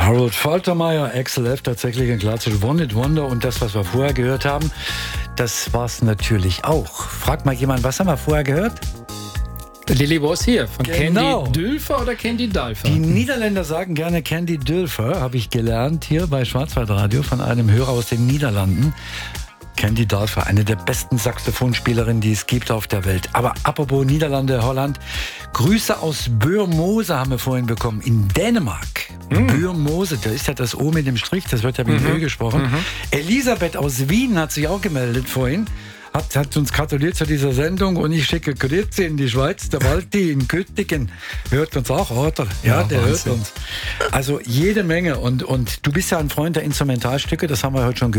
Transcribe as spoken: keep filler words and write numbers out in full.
Harold Faltermeyer, Axel F, tatsächlich ein klassisches One It Wonder. Und das, was wir vorher gehört haben, das war es natürlich auch. Fragt mal jemand, was haben wir vorher gehört? Lily Was Here von Genau. Candy Dulfer oder Candy Dulfer? Die Niederländer sagen gerne Candy Dulfer, habe ich gelernt hier bei Schwarzwaldradio von einem Hörer aus den Niederlanden. Candy Dulfer, eine der besten Saxophonspielerinnen, die es gibt auf der Welt. Aber apropos Niederlande, Holland, Grüße aus Bømose haben wir vorhin bekommen, in Dänemark. Mm. Bømose, da ist ja das O mit dem Strich, das wird ja mit mm-hmm. Ö gesprochen. Mm-hmm. Elisabeth aus Wien hat sich auch gemeldet vorhin. Hat, hat uns gratuliert zu dieser Sendung und ich schicke Grüße in die Schweiz. Der Walti in Küttingen hört uns auch, oder? Ja, ja, der Wahnsinn. Hört uns. Also jede Menge. Und, und du bist ja ein Freund der Instrumentalstücke, das haben wir heute schon gehört.